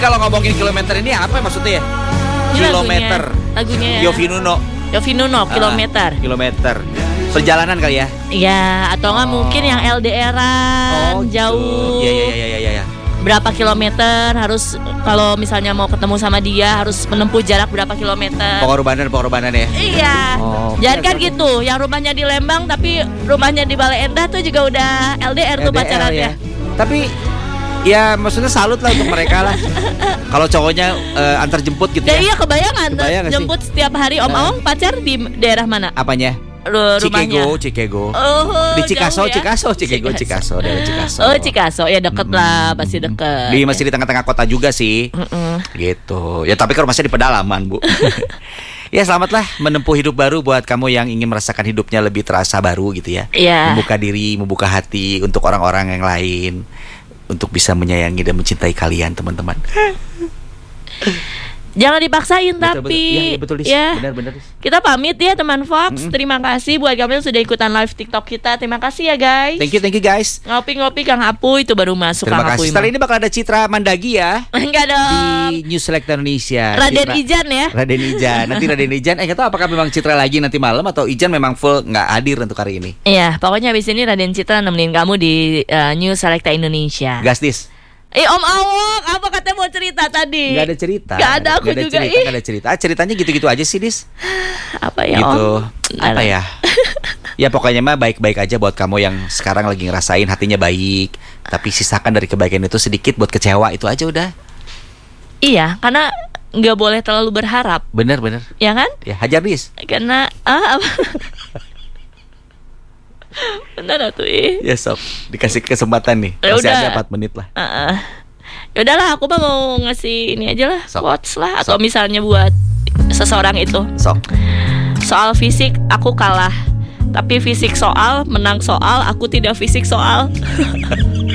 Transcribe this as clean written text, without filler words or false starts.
kalau ngomongin kilometer ini apa maksudnya ya? Ini Kilometer. Lagunya ya. Yofi Nuno, kilometer. Kilometer. Perjalanan kali ya? Iya, atau nggak mungkin yang LDR-an jauh. Iya. Berapa kilometer harus kalau misalnya mau ketemu sama dia harus menempuh jarak berapa kilometer. Pengorbanan ya? Iya. Jangan kan gitu, yang rumahnya di Lembang tapi rumahnya di Bale Endah tuh juga udah LDR tuh pacarannya. Ya. Tapi ya maksudnya salut lah untuk mereka lah. Kalau cowoknya antar jemput gitu ya. Iya kebayang jemput setiap hari. Om Awang pacar di daerah mana? Apanya? Rumahnya Cikago. di Cikaso. daerah Cikaso ya deket lah, pasti deket. Masih di tengah-tengah kota juga sih. Gitu. Ya tapi kan rumahnya di pedalaman, Bu. Ya selamatlah menempuh hidup baru buat kamu yang ingin merasakan hidupnya lebih terasa baru gitu ya. Membuka diri, membuka hati untuk orang-orang yang lain, untuk bisa menyayangi dan mencintai kalian, teman-teman. Jangan dipaksain tapi betul, ya. Benar. Kita pamit ya teman Fox. Terima kasih buat kamu yang sudah ikutan live TikTok kita. Terima kasih ya guys. Thank you guys. Ngopi-ngopi Kang Apu itu baru masuk. Terima Kang kasih. Apu. Setelah ini bakal ada Citra Mandagi ya. Enggak dong. Di News Select Indonesia. Raden Ijan ya. Raden Ijan. Nanti Raden Ijan. Nggak tahu apakah memang Citra lagi nanti malam atau Ijan memang full nggak hadir untuk hari ini. Iya, pokoknya habis ini Raden Citra nemenin kamu di News Select Indonesia. Gasdis. Om Awok, apa katanya mau cerita tadi? Gak ada cerita. Gak ada, aku juga. Gak ada cerita. Ceritanya gitu-gitu aja sih, Dis. Apa ya, gitu. Om? Apa ya? Ya pokoknya mah baik-baik aja buat kamu yang sekarang lagi ngerasain hatinya baik, tapi sisakan dari kebaikan itu sedikit buat kecewa, itu aja udah. Iya, karena nggak boleh terlalu berharap. Bener. Ya kan? Ya, hajar, Dis. Karena apa? Bener tuh ya sok dikasih kesempatan nih. Masih ada 4 menit lah. Yaudahlah, aku mah mau ngasih ini aja lah, quotes lah. Atau misalnya buat seseorang itu. Soal fisik aku kalah, tapi fisik soal menang soal, aku tidak fisik soal.